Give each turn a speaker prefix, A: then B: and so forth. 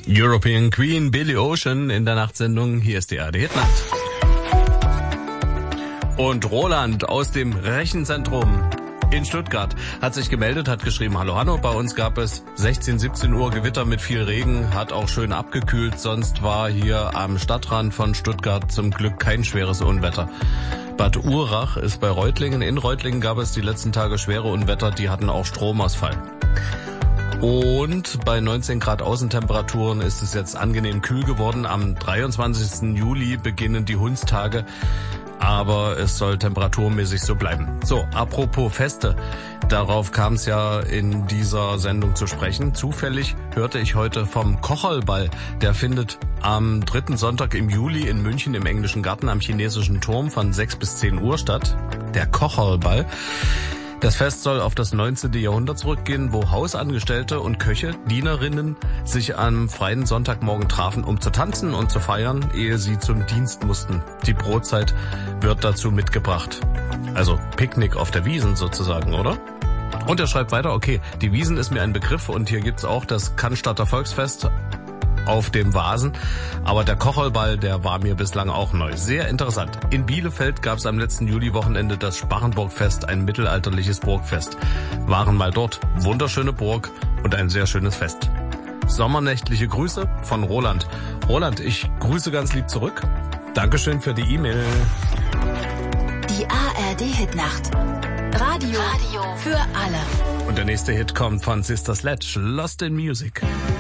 A: European Queen, Billy Ocean in der Nachtsendung. Hier ist die ARD Hitnacht. Und Roland aus dem Rechenzentrum in Stuttgart hat sich gemeldet, hat geschrieben, hallo Hanno, bei uns gab es 16, 17 Uhr Gewitter mit viel Regen, hat auch schön abgekühlt, sonst war hier am Stadtrand von Stuttgart zum Glück kein schweres Unwetter. Bad Urach ist bei Reutlingen. In Reutlingen gab es die letzten Tage schwere Unwetter, die hatten auch Stromausfall. Und bei 19 Grad Außentemperaturen ist es jetzt angenehm kühl geworden. Am 23. Juli beginnen die Hundstage, aber es soll temperaturmäßig so bleiben. So, apropos Feste, darauf kam es ja in dieser Sendung zu sprechen. Zufällig hörte ich heute vom Kocherlball. Der findet am 3. Sonntag im Juli in München im Englischen Garten am Chinesischen Turm von 6 bis 10 Uhr statt. Der Kocherlball. Das Fest soll auf das 19. Jahrhundert zurückgehen, wo Hausangestellte und Köche, Dienerinnen sich am freien Sonntagmorgen trafen, um zu tanzen und zu feiern, ehe sie zum Dienst mussten. Die Brotzeit wird dazu mitgebracht. Also Picknick auf der Wiesn sozusagen, oder? Und er schreibt weiter, okay, die Wiesn ist mir ein Begriff und hier gibt's auch das Cannstatter Volksfest auf dem Vasen, aber der Kocherlball, der war mir bislang auch neu. Sehr interessant. In Bielefeld gab es am letzten Juliwochenende das Sparrenburgfest, ein mittelalterliches Burgfest. Waren mal dort, wunderschöne Burg und ein sehr schönes Fest. Sommernächtliche Grüße von Roland. Roland, ich grüße ganz lieb zurück. Dankeschön für die E-Mail.
B: Die ARD Hitnacht. Radio für alle.
A: Und der nächste Hit kommt von Sister Sledge, Lost in Music.